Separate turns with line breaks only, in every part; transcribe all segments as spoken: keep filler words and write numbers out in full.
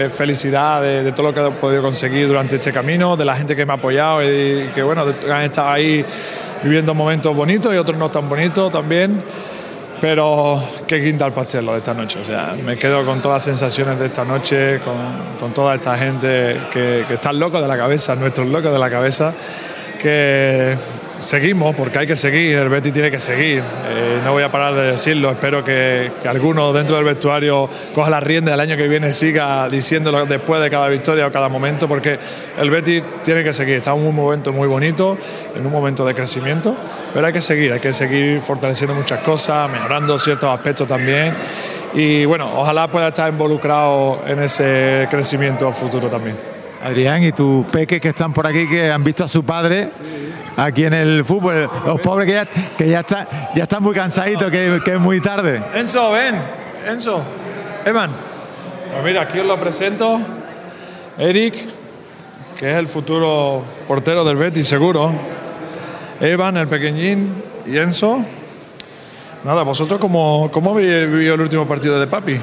Felicidad de, de todo lo que he podido conseguir durante este camino, de la gente que me ha apoyado y que bueno, han estado ahí viviendo momentos bonitos y otros no tan bonitos también, pero qué quinta al pastel lo de esta noche. O sea, me quedo con todas las sensaciones de esta noche, con, con toda esta gente que, que están locos de la cabeza, nuestros locos de la cabeza, que seguimos porque hay que seguir, el Betis tiene que seguir, eh, no voy a parar de decirlo, espero que, que alguno dentro del vestuario coja la rienda del año que viene, siga diciéndolo después de cada victoria o cada momento, porque el Betis tiene que seguir, está en un momento muy bonito, en un momento de crecimiento, pero hay que seguir, hay que seguir fortaleciendo muchas cosas, mejorando ciertos aspectos también y bueno, ojalá pueda estar involucrado en ese crecimiento futuro también.
Adrián, y tus peques que están por aquí, que han visto a su padre aquí en el fútbol, los pobres que ya, que ya, está, ya están muy cansaditos, que, que es muy tarde.
Enzo, ven, Enzo, Evan. Pues mira, aquí os lo presento, Eric, que es el futuro portero del Betis, seguro. Evan, el pequeñín, y Enzo. Nada, ¿vosotros cómo, cómo habéis vivido el último partido de Papi?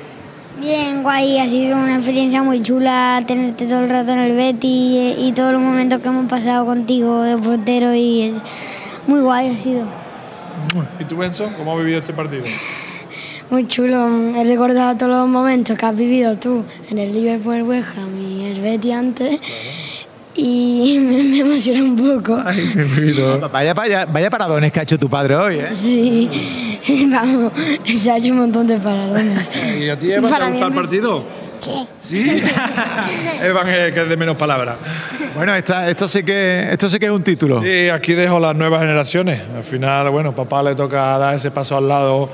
Bien, guay, ha sido una experiencia muy chula tenerte todo el rato en el Betis y, y todos los momentos que hemos pasado contigo de portero y es muy guay ha sido.
¿Y tú, Enzo, cómo has vivido este partido?
Muy chulo, he recordado todos los momentos que has vivido tú en el Liverpool, el West Ham y el Betis antes. Claro. Y me, me emociona un poco.
Ay, mi vida.
Vaya, vaya, vaya paradones que ha hecho tu padre hoy, ¿eh?
Sí, vamos, se ha hecho un montón de paradones.
¿Y a ti, Evan, te ha gustado el partido?
Sí.
¿Sí? Evan es que es de menos palabras.
Bueno, esta, esto, sí que, esto sí que es un título.
Sí, aquí dejo las nuevas generaciones. Al final, bueno, papá le toca dar ese paso al lado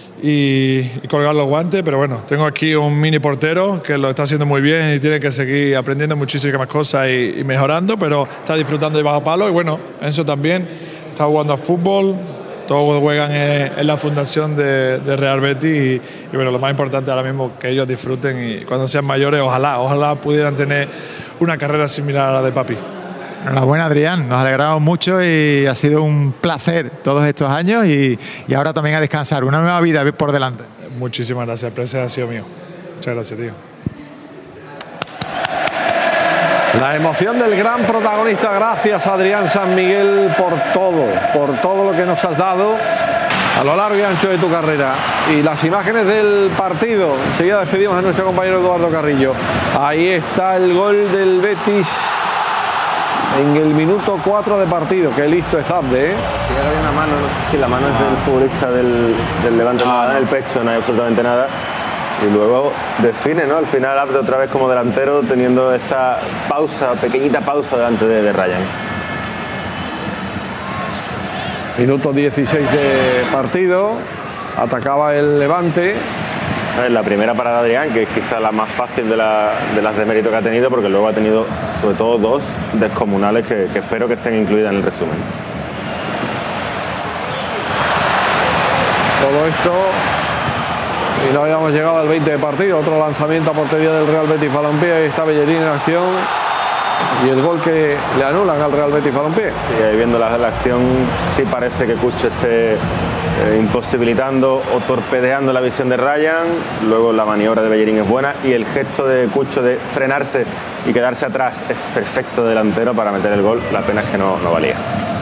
y, y colgar los guantes, pero bueno, tengo aquí un mini portero que lo está haciendo muy bien y tiene que seguir aprendiendo muchísimas cosas y, y mejorando, pero está disfrutando de bajo palo y bueno, Enzo también está jugando a fútbol, todos juegan en, en la fundación de, de Real Betis y, y bueno, lo más importante ahora mismo que ellos disfruten y cuando sean mayores, ojalá, ojalá pudieran tener una carrera similar a la de Papi.
Enhorabuena, Adrián, nos alegramos mucho y ha sido un placer todos estos años y, y ahora también a descansar, una nueva vida por delante.
Muchísimas gracias, el placer ha sido mío. Muchas gracias, tío.
La emoción del gran protagonista, gracias Adrián San Miguel por todo, por todo lo que nos has dado a lo largo y ancho de tu carrera. Y las imágenes del partido, enseguida despedimos a nuestro compañero Eduardo Carrillo. Ahí está el gol del Betis en el minuto cuatro de partido. Qué listo es Abde, ¿eh?
Sí, ahora hay una mano, no sé si la mano ah. es del futbolista del, del Levante, ah, no, en el pecho no hay absolutamente nada. Y luego define, ¿no? Al final Abde otra vez como delantero, teniendo esa pausa, pequeñita pausa delante de, de Ryan.
Minuto dieciséis de partido. Atacaba el Levante.
La primera parada de Adrián, que es quizá la más fácil de, la, de las de mérito que ha tenido, porque luego ha tenido sobre todo dos descomunales que, que espero que estén incluidas en el resumen.
Todo esto y no habíamos llegado al veinte de partido. Otro lanzamiento a portería del Real Betis Balompié. Ahí está Bellerín en acción y el gol que le anulan al Real Betis Balompié.
Sí, ahí viendo la, la acción sí parece que Cucho esté Eh, imposibilitando o torpedeando la visión de Ryan. Luego la maniobra de Bellerín es buena y el gesto de Cucho de frenarse y quedarse atrás es perfecto delantero para meter el gol. La pena es que no, no valía.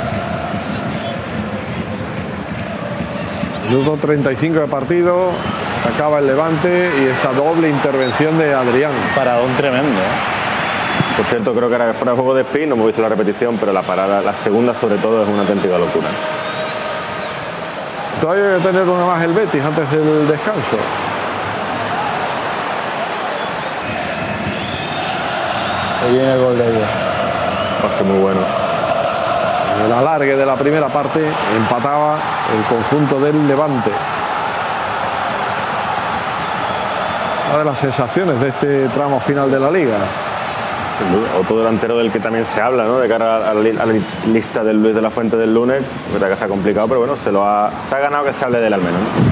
Minuto treinta y cinco de partido. Acaba el Levante y esta doble intervención de Adrián.
Paradón tremendo, ¿eh? Por cierto, creo que era fuera de juego de Espín, no hemos visto la repetición, pero la parada, la segunda sobre todo, es una auténtica locura.
Todavía hay que tener una más el Betis antes del descanso.
Ahí viene el gol de ellos. Pase muy bueno.
En el alargue de la primera parte empataba el conjunto del Levante. Una de las sensaciones de este tramo final de la liga.
Sin duda. Otro delantero del que también se habla, ¿no? De cara a la, a la lista del Luis de la Fuente del lunes, verdad que está complicado, pero bueno, se lo ha, se ha ganado que se hable de él al menos, ¿no?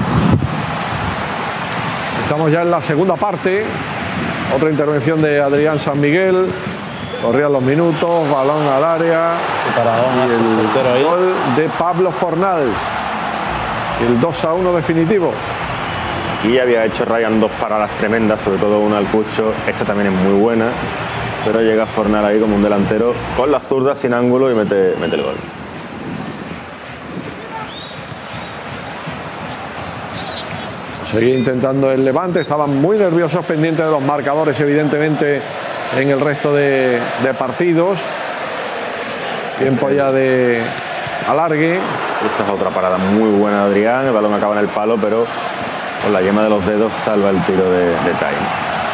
Estamos ya en la segunda parte. Otra intervención de Adrián San Miguel. Corrían los minutos, balón al área. Y el gol de Pablo Fornals. El dos a uno definitivo.
Aquí ya había hecho Ryan dos paradas tremendas, sobre todo una al Cucho. Esta también es muy buena, pero llega Fornal ahí como un delantero con la zurda sin ángulo y mete, mete el gol.
Seguía intentando el Levante, estaban muy nerviosos, pendientes de los marcadores, evidentemente, en el resto de, de partidos. Tiempo ya de alargue.
Esta es otra parada muy buena de Adrián, el balón acaba en el palo, pero con la yema de los dedos salva el tiro de, de Time.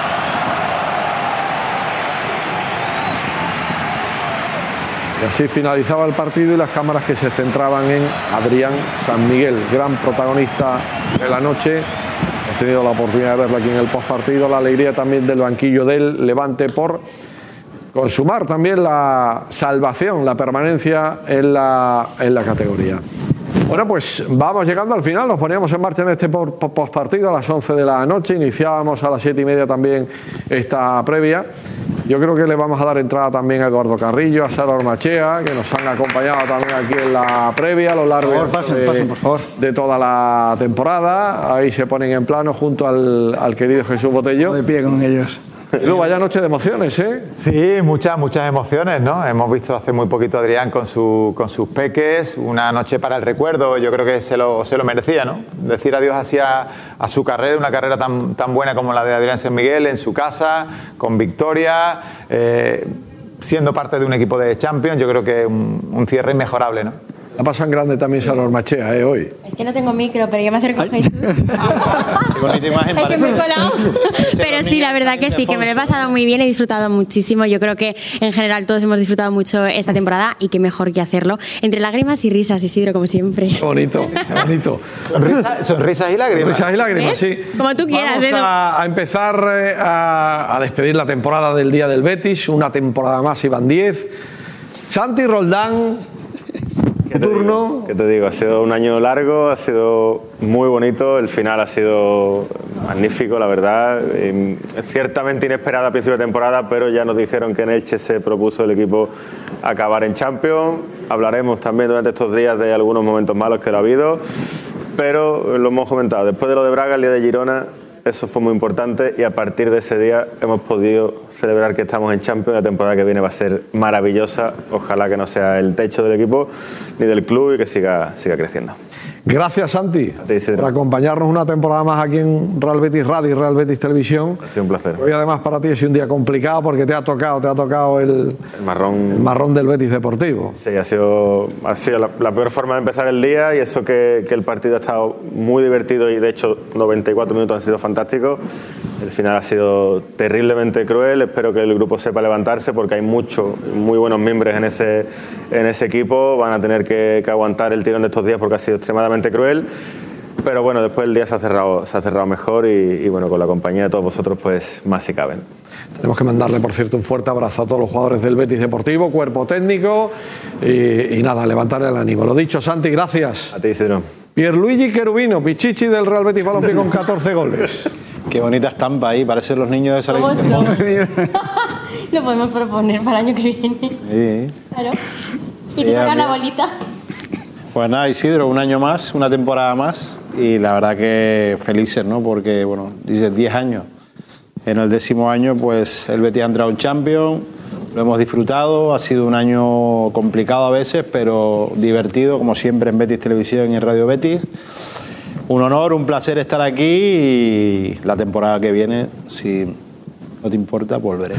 Y así finalizaba el partido y las cámaras que se centraban en Adrián San Miguel, gran protagonista de la noche. Hemos tenido la oportunidad de verlo aquí en el postpartido, la alegría también del banquillo del Levante por consumar también la salvación, la permanencia en la, en la categoría. Bueno, pues vamos llegando al final, nos poníamos en marcha en este postpartido a las once de la noche, iniciábamos a las siete y media también esta previa. Yo creo que le vamos a dar entrada también a Eduardo Carrillo, a Sara Ormachea, que nos han acompañado también aquí en la previa a lo largo
por favor, pasen,
de,
pasen, por favor.
de toda la temporada. Ahí se ponen en plano junto al, al querido Jesús Botello.
De pie con ellos.
Edu, vaya noche de emociones, ¿eh?
Sí, muchas, muchas emociones, ¿no? Hemos visto hace muy poquito a Adrián con, su, con sus peques, una noche para el recuerdo, yo creo que se lo, se lo merecía, ¿no? Decir adiós hacia a su carrera, una carrera tan, tan buena como la de Adrián San Miguel, en su casa, con victoria, eh, siendo parte de un equipo de Champions, yo creo que un, un cierre inmejorable, ¿no?
La pasan grande también Sara Ormachea, ¿eh? Hoy.
Es que no tengo micro, pero yo me acerco a Jesús.
Qué bonita imagen
Es que me he
parece.
colado. Pero sí, la verdad que sí, que me lo he pasado muy bien, he disfrutado muchísimo. Yo creo que en general todos hemos disfrutado mucho esta temporada y qué mejor que hacerlo. Entre lágrimas y risas, Isidro, como siempre.
Qué bonito, qué bonito.
Sonrisa, sonrisas y lágrimas.
Sonrisas y lágrimas,
¿Ves?
sí.
Como tú quieras,
Vamos
Edu.
a, a empezar eh, a, a despedir la temporada del Día del Betis. Una temporada más, iban diez. Santi Roldán.
¿Qué te
turno.
digo? ¿Qué te digo? Ha sido un año largo, ha sido muy bonito, el final ha sido magnífico, la verdad. Eh, ciertamente inesperada a principio de temporada, pero ya nos dijeron que en Elche se propuso el equipo acabar en Champions. Hablaremos también durante estos días de algunos momentos malos que lo ha habido, pero lo hemos comentado. Después de lo de Braga, el día de Girona, eso fue muy importante y a partir de ese día hemos podido celebrar que estamos en Champions. La temporada que viene va a ser maravillosa. Ojalá que no sea el techo del equipo ni del club y que siga, siga creciendo.
Gracias, Santi,
A ti, Isidro.
por acompañarnos una temporada más aquí en Real Betis Radio y Real Betis Televisión.
Ha sido un placer.
Hoy además para ti ha sido un día complicado porque te ha tocado, te ha tocado el,
El marrón.
el marrón del Betis Deportivo.
Sí, ha sido, ha sido la, la peor forma de empezar el día y eso que, que el partido ha estado muy divertido y de hecho noventa y cuatro minutos han sido fantásticos. El final ha sido terriblemente cruel, espero que el grupo sepa levantarse porque hay muchos, muy buenos miembros en ese, en ese equipo, van a tener que, que aguantar el tirón de estos días porque ha sido extremadamente cruel. Pero bueno, después el día se ha cerrado, se ha cerrado mejor y, y bueno, con la compañía de todos vosotros pues más si caben.
Tenemos que mandarle, por cierto, un fuerte abrazo a todos los jugadores del Betis Deportivo, cuerpo técnico y, y nada, levantar el ánimo. Lo dicho, Santi, gracias.
A ti, Isidro.
Pierluigi Cherubino, Pichichi del Real Betis Balompié con catorce goles.
Qué bonita estampa ahí, parecen los niños de Salir.
¿Cómo son? Lo podemos proponer para el año que viene.
Sí.
Claro. Y te
Bien,
sacan la
bien.
bolita.
Pues nada, Isidro, un año más, una temporada más y la verdad que felices, ¿no? Porque, bueno, dices diez años. En el décimo año, pues el Betis ha entrado en Champions, lo hemos disfrutado, ha sido un año complicado a veces, pero divertido, como siempre en Betis Televisión y en Radio Betis. Un honor, un placer estar aquí y la temporada que viene, si no te importa, volveré.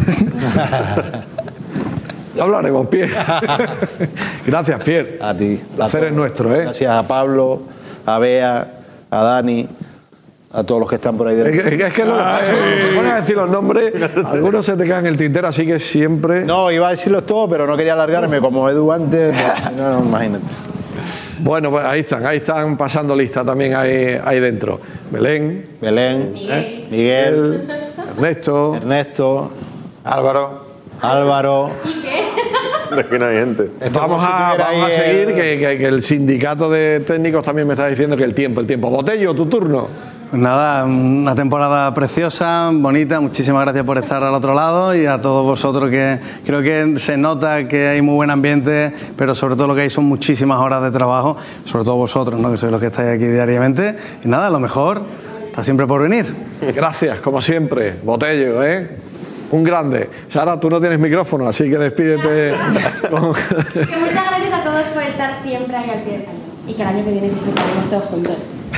Ya hablaremos, Pierre. Gracias, Pierre.
A ti.
El placer es nuestro, ¿eh?
Gracias a Pablo, a Bea, a Dani, a todos los que están por ahí
Es
dentro.
que, es que lo que pasa, cuando te pones a decir los nombres, algunos se te quedan en el tintero, así que siempre...
No, iba a decirlos todos, pero no quería alargarme como Edu antes, pues, si no, no, imagínate.
Bueno, pues ahí están, ahí están pasando lista también ahí, ahí dentro. Belén,
Belén,
Miguel,
Miguel,
Ernesto,
Ernesto,
Álvaro.
Álvaro.
Aquí no hay gente.
Esto
Vamos,
como si
a,
tuviera
vamos a
ahí
seguir,
el-
que, que- que el sindicato de técnicos también me está diciendo que el tiempo, el tiempo. Botello, tu turno.
Pues nada, una temporada preciosa, bonita. Muchísimas gracias por estar al otro lado y a todos vosotros que creo que se nota que hay muy buen ambiente, pero sobre todo lo que hay son muchísimas horas de trabajo, sobre todo vosotros, ¿no? Que sois los que estáis aquí diariamente. Y nada, lo mejor está siempre por venir.
Gracias, como siempre, Botello, ¿eh? Un grande. Sara, tú no tienes micrófono, así que despídete. Con...
Que muchas gracias a todos por estar siempre ahí al pie del cañón. Y que el año que viene disfrutaremos todos juntos.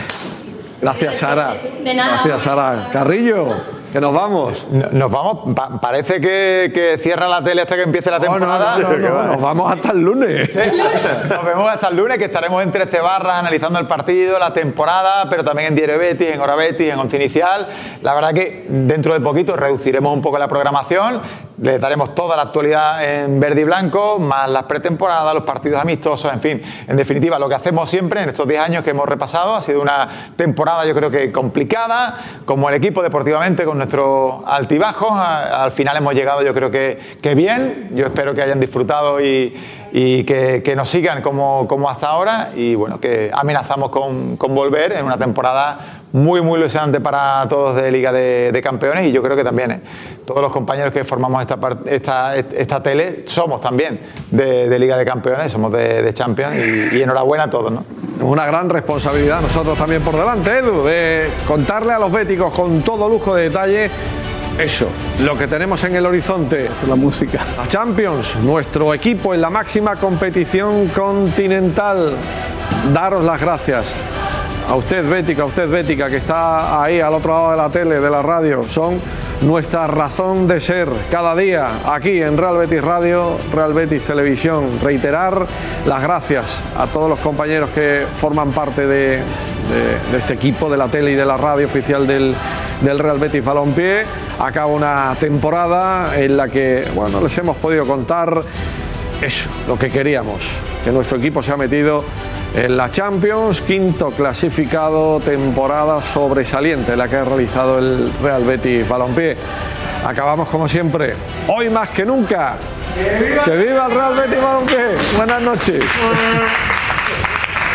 Gracias, Sara.
De nada.
Gracias, Sara. Carrillo, que nos vamos.
Nos vamos, pa parece que, que cierra la tele hasta que empiece la temporada.
No, no, no, no, no, nos vamos hasta el lunes.
¿Sí? Nos vemos hasta el lunes, que estaremos en trece barras analizando el partido, la temporada, pero también en Diario Betis, en Hora Betis, en Once Inicial. La verdad que dentro de poquito reduciremos un poco la programación, le daremos toda la actualidad en verde y blanco, más las pretemporadas, los partidos amistosos, en fin. En definitiva, lo que hacemos siempre en estos diez años que hemos repasado ha sido una temporada, yo creo que complicada, como el equipo deportivamente, con nuestros altibajos. Al final hemos llegado, yo creo que, que bien. Yo espero que hayan disfrutado y, y que, que nos sigan como, como hasta ahora. Y bueno, que amenazamos con, con volver en una temporada muy, muy ilusionante para todos de Liga de, de Campeones. Y yo creo que también eh, todos los compañeros que formamos esta, esta, esta tele somos también de, de Liga de Campeones, somos de, de Champions. Y, y enhorabuena a todos, ¿no?
Una gran responsabilidad nosotros también por delante, Edu, de contarle a los béticos con todo lujo de detalle eso, lo que tenemos en el horizonte.
La música.
La Champions, nuestro equipo en la máxima competición continental. Daros las gracias a usted, bética, a usted, bética, que está ahí al otro lado de la tele, de la radio. Son nuestra razón de ser cada día aquí en Real Betis Radio, Real Betis Televisión. Reiterar las gracias a todos los compañeros que forman parte de, de, de este equipo de la tele y de la radio oficial del, del Real Betis Balompié. Acaba una temporada en la que, bueno, les hemos podido contar eso, lo que queríamos, que nuestro equipo se ha metido en la Champions, quinto clasificado, temporada sobresaliente la que ha realizado el Real Betis Balompié. Acabamos como siempre, hoy más que nunca. ¡Que viva, ¡Que viva el Real Betis Balompié! Buenas noches.